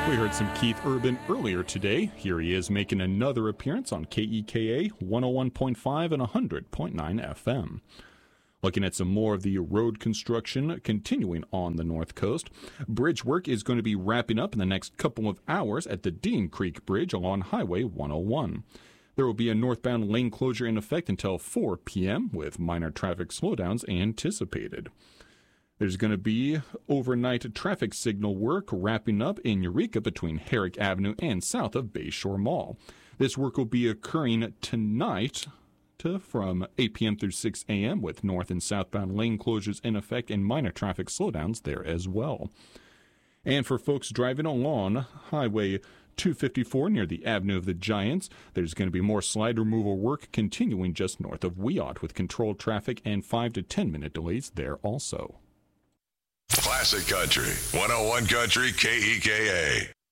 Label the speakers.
Speaker 1: We heard some Keith Urban earlier today. Here he is making another appearance on KEKA 101.5 and 100.9 FM. Looking at some more of the road construction continuing on the North Coast. Bridge work is going to be wrapping up in the next couple of hours at the Dean Creek Bridge along Highway 101. There will be a northbound lane closure in effect until 4 p.m. with minor traffic slowdowns anticipated. There's going to be overnight traffic signal work wrapping up in Eureka between Herrick Avenue and south of Bayshore Mall. This work will be occurring tonight from 8 p.m. through 6 a.m. with north and southbound lane closures in effect and minor traffic slowdowns there as well. And for folks driving along Highway 254 near the Avenue of the Giants, there's going to be more slide removal work continuing just north of Weot with controlled traffic and 5 to 10 minute delays there also.
Speaker 2: Classic Country, 101 Country KEKA.